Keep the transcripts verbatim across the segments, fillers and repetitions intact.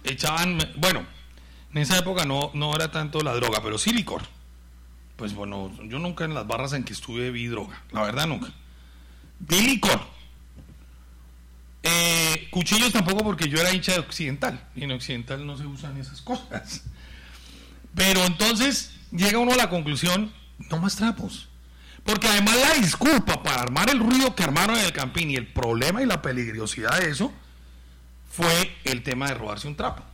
echaban, bueno, en esa época no, no era tanto la droga, pero sí licor. Pues bueno, yo nunca en las barras en que estuve vi droga, la verdad nunca. Vi licor. Eh, cuchillos tampoco, porque yo era hincha de Occidental, y en Occidental no se usan esas cosas. Pero entonces llega uno a la conclusión, no más trapos. Porque además la disculpa para armar el ruido que armaron en el Campín y el problema y la peligrosidad de eso fue el tema de robarse un trapo.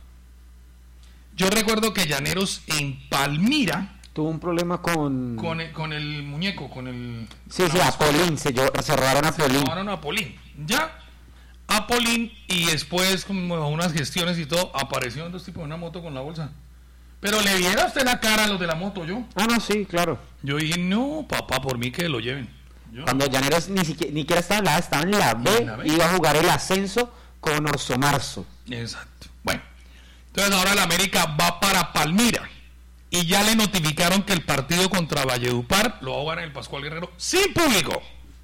Yo recuerdo que Llaneros en Palmira tuvo un problema con... Con el, con el muñeco, con el... Sí, sí, Apolín, se, yo, se robaron a Apolín. Se robaron a Apolín, ya. Apolín, y después, con unas gestiones y todo, aparecieron dos tipos en una moto con la bolsa. Pero le viera usted la cara a los de la moto, yo. Ah, no, sí, claro. Yo dije, no, papá, por mí que lo lleven. Yo Cuando no. Llaneros ni siquiera, ni siquiera estaba en la A, estaba en la B, en la B, iba a jugar el ascenso con Orso Marzo. Exacto. Bueno, entonces ahora el América va para Palmira. Y ya le notificaron que el partido contra Valledupar lo va a jugar en el Pascual Guerrero sin público.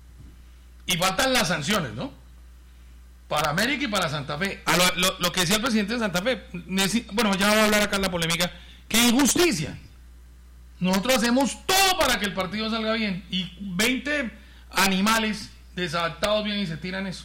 Y faltan las sanciones, ¿no? Para América y para Santa Fe. A lo, lo, lo que decía el presidente de Santa Fe, bueno, ya voy a hablar acá en la polémica, que injusticia. Nosotros hacemos todo para que el partido salga bien. Y veinte animales desadaptados vienen y se tiran eso.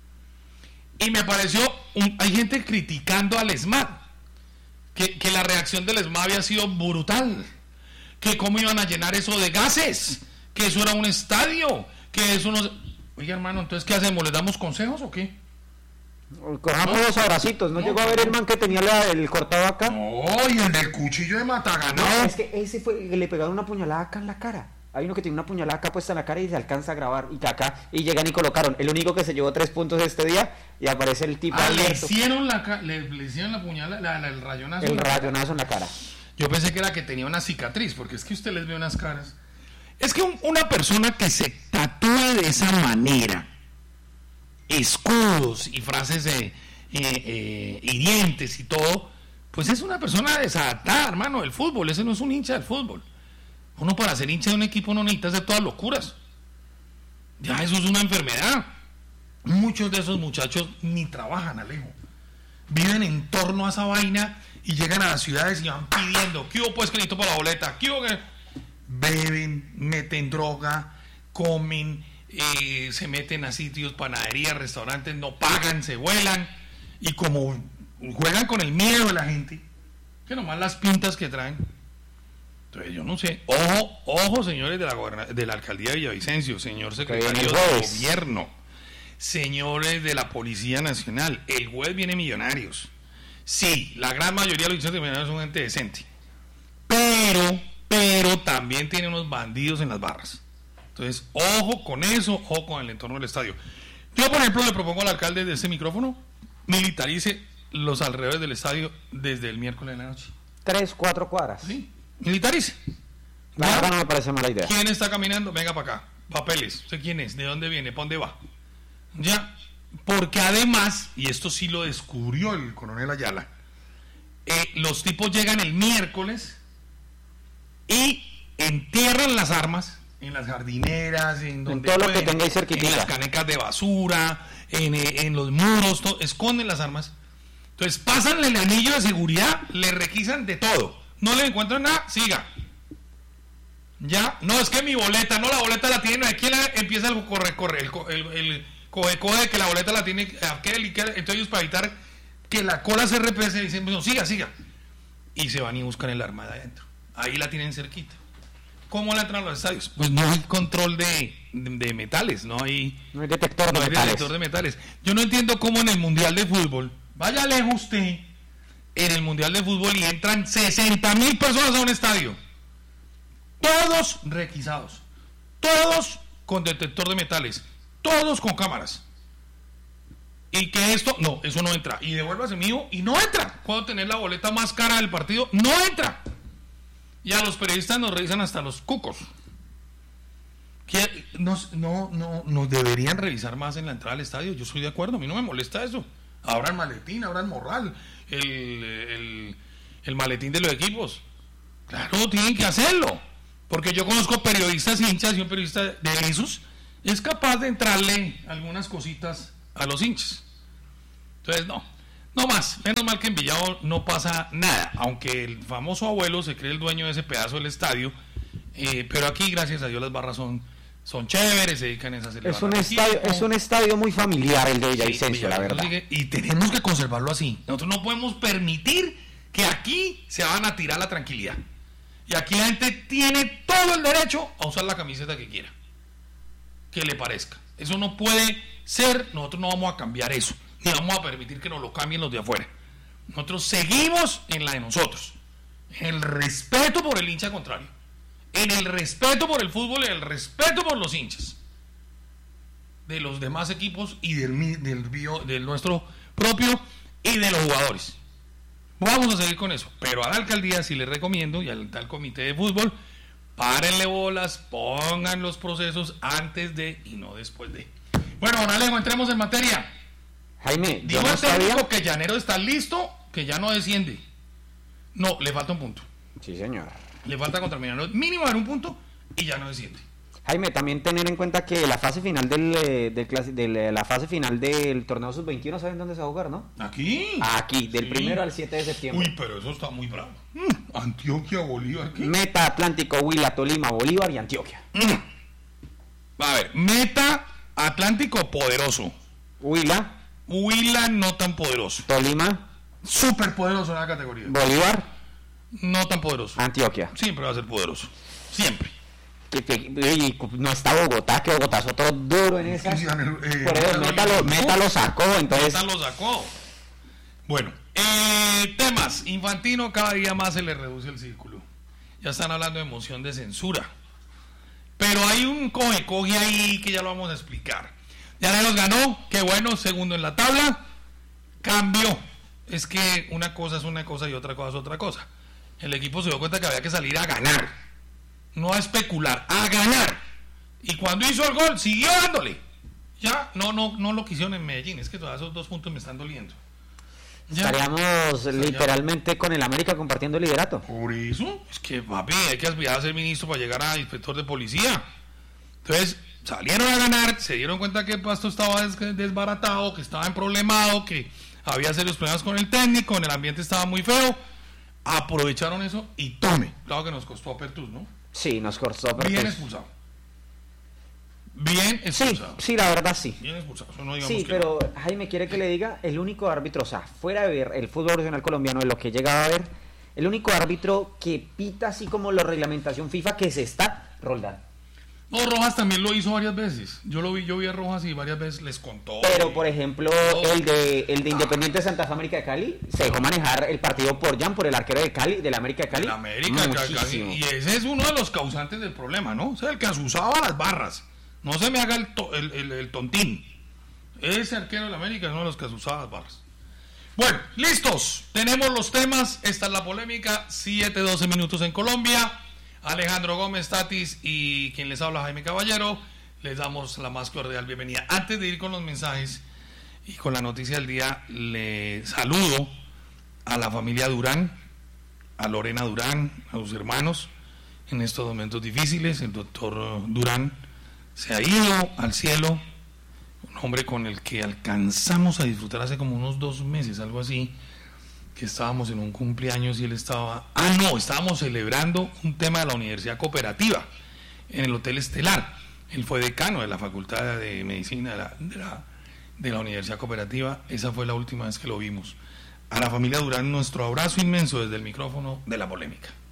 Y me pareció, un, hay gente criticando al ESMAD. Que, que la reacción del ESMAD había sido brutal, que cómo iban a llenar eso de gases, que eso era un estadio, que eso no... Oye, hermano, entonces ¿qué hacemos? ¿Les damos consejos o qué? Cojamos los abracitos, ¿no, no llegó a ver el man que tenía la, el cortado acá? No, y el del cuchillo de Matagalá. No, es que ese fue, que le pegaron una puñalada acá en la cara. Hay uno que tiene una puñalada acá puesta en la cara y se alcanza a grabar, y que acá, y llegan y colocaron, el único que se llevó tres puntos este día, y aparece el tipo ah, abierto. le hicieron la le, le hicieron la puñalada, la, la, el rayonazo. El rayonazo en la cara. Yo pensé que era que tenía una cicatriz, porque es que usted les ve unas caras. Es que un, una persona que se tatúa de esa manera, escudos y frases eh, eh, eh, hirientes y todo, pues es una persona desadaptada, hermano, del fútbol. Ese no es un hincha del fútbol. Uno para ser hincha de un equipo no necesita hacer todas locuras. Ya eso es una enfermedad. Muchos de esos muchachos ni trabajan, Alejo. Viven en torno a esa vaina y llegan a las ciudades y van pidiendo, ¿qué hubo pues que necesito para la boleta? ¿Qué hubo que...? Beben, meten droga, comen, eh, se meten a sitios, panaderías, restaurantes, no pagan, se vuelan, y como juegan con el miedo de la gente, que nomás las pintas que traen. Entonces yo no sé, ojo, ojo señores de la, goberna- de la alcaldía de Villavicencio, señor secretario de gobierno, señores de la Policía Nacional, el jueves viene Millonarios. Sí, la gran mayoría de los hinchas de Millonarios son gente decente, pero, pero también tiene unos bandidos en las barras. Entonces, ojo con eso, ojo con el entorno del estadio. Yo, por ejemplo, le propongo al alcalde de este micrófono, militarice los alrededores del estadio desde el miércoles de la noche. Tres, cuatro cuadras. Sí, militarice. La verdad no me parece mala idea. ¿Quién está caminando? Venga para acá. Papeles. ¿Usted quién es? ¿De dónde viene? ¿Para dónde va? Ya. Porque además, y esto sí lo descubrió el coronel Ayala, eh, los tipos llegan el miércoles y entierran las armas en las jardineras, en donde en todo pueden, lo que tenga ahí cerquita, en las canecas de basura, en, en los muros, todo, esconden las armas. Entonces pasan el anillo de seguridad, le requisan de todo, no le encuentran nada, siga. Ya, no, es que mi boleta, no, la boleta la tiene, aquí la, empieza el corre, corre, el, el, el coge, coge, que la boleta la tiene aquel y que, entonces para evitar que la cola se repese, dicen, no, siga, siga. Y se van y buscan el arma de adentro. Ahí la tienen cerquita. ¿Cómo la entran a los estadios? Pues no hay control de, de, de metales, no hay, no hay detector, no de, hay metales. detector de metales. Yo no entiendo cómo en el Mundial de Fútbol, vaya lejos usted, en el Mundial de Fútbol y entran sesenta mil personas a un estadio. Todos requisados, todos con detector de metales, todos con cámaras. Y que esto, no, eso no entra. Y devuélvase mío, y no entra. Puedo tener la boleta más cara del partido, no entra. Y a los periodistas nos revisan hasta los cucos. Que nos, no, no, nos deberían revisar más en la entrada al estadio. Yo estoy de acuerdo, a mí no me molesta eso. Ahora el maletín, ahora el morral, el, el, el maletín de los equipos. Claro, tienen que hacerlo. Porque yo conozco periodistas hinchas y un periodista de esos es capaz de entrarle algunas cositas a los hinchas. Entonces, no, No más, menos mal que en Villavo no pasa nada, aunque el famoso abuelo se cree el dueño de ese pedazo del estadio, eh, pero aquí, gracias a Dios, las barras son, son chéveres, se dedican a celebrar. Es un estadio, es un estadio muy familiar el de Villavicencio, sí, la verdad. Sigue, y tenemos que conservarlo así. Nosotros no podemos permitir que aquí se van a tirar la tranquilidad. Y aquí la gente tiene todo el derecho a usar la camiseta que quiera, que le parezca. Eso no puede ser, nosotros no vamos a cambiar eso, ni vamos a permitir que nos lo cambien los de afuera. Nosotros seguimos en la de nosotros, en el respeto por el hincha contrario, en el respeto por el fútbol y el respeto por los hinchas de los demás equipos y del, del, bio, del nuestro propio y de los jugadores. Vamos a seguir con eso, pero a la alcaldía sí les recomiendo y al tal comité de fútbol, párenle bolas, pongan los procesos antes de y no después de. Bueno, don Alejo, entremos en materia. Jaime, dijo no el técnico sabía... que Llanero está listo, que ya no desciende. No, le falta un punto. Sí, señor. Le falta contra Millonarios mínimo dar un punto y ya no desciende. Jaime, también tener en cuenta que la fase final del, del, clase, de la fase final del torneo sub veintiuno, ¿saben dónde se va a jugar, no? Aquí. Aquí, del sí. primero al siete de septiembre. Uy, pero eso está muy bravo. Mm, Antioquia, Bolívar. ¿Qué? Meta, Atlántico, Huila, Tolima, Bolívar y Antioquia. Mm. A ver, Meta, Atlántico, poderoso. Huila. Huila, no tan poderoso. Tolima. Súper poderoso en la categoría. Bolívar. No tan poderoso. Antioquia. Siempre va a ser poderoso. Siempre. Que, que, y no está Bogotá, que Bogotá es otro duro en esa. Sí, eh, Por eso Meta lo, Meta lo sacó, entonces. Meta lo sacó. Bueno, eh, temas. Infantino, cada día más se le reduce el círculo. Ya están hablando de moción de censura. Pero hay un coge-coge ahí que ya lo vamos a explicar. Ya los ganó, qué bueno, segundo en la tabla. Cambió. Es que una cosa es una cosa y otra cosa es otra cosa. El equipo se dio cuenta que había que salir a ganar. No a especular, a ganar. Y cuando hizo el gol, siguió dándole. Ya, no, no, no lo quisieron en Medellín. Es que todos esos dos puntos me están doliendo. Ya. Estaríamos literalmente con el América compartiendo el liderato. Por eso, es que papi, hay que aspirar a ser ministro para llegar a inspector de policía. Entonces, salieron a ganar, se dieron cuenta que Pasto estaba des- desbaratado, que estaba emproblemado, que había serios problemas con el técnico, el ambiente estaba muy feo. Aprovecharon eso y tome. Claro que nos costó a Pertus, ¿no? Sí, nos costó. Bien pues... expulsado. Bien expulsado. Sí, sí, la verdad sí. Bien expulsado. Eso no digamos Sí, que pero no. Jaime quiere que le diga, el único árbitro, o sea, fuera de ver el fútbol profesional colombiano, de lo que llegaba a ver, el único árbitro que pita así como la reglamentación FIFA que se está Roldán. No, Rojas también lo hizo varias veces. Yo lo vi, yo vi a Rojas y varias veces les contó. Pero, por ejemplo, el de el de Independiente Santa Fe América de Cali se dejó manejar el partido por Jan, por el arquero de Cali, de la América de Cali. El América, muchísimo. y ese es uno de los causantes del problema, ¿no? O sea, el que asusaba las barras. No se me haga el, to, el, el, el tontín. Ese arquero de la América es uno de los que asusaba las barras. Bueno, listos. Tenemos los temas. Esta es la polémica. siete doce minutos en Colombia. Alejandro Gómez, Tatis y quien les habla, Jaime Caballero. Les damos la más cordial bienvenida. Antes de ir con los mensajes y con la noticia del día, le saludo a la familia Durán, a Lorena Durán, a sus hermanos en estos momentos difíciles. El doctor Durán se ha ido al cielo, un hombre con el que alcanzamos a disfrutar hace como unos dos meses, algo así, que estábamos en un cumpleaños y él estaba, ah no, estábamos celebrando un tema de la Universidad Cooperativa en el Hotel Estelar. Él fue decano de la Facultad de Medicina de la, de la, de la Universidad Cooperativa. Esa fue la última vez que lo vimos. A la familia Durán, nuestro abrazo inmenso desde el micrófono de la polémica.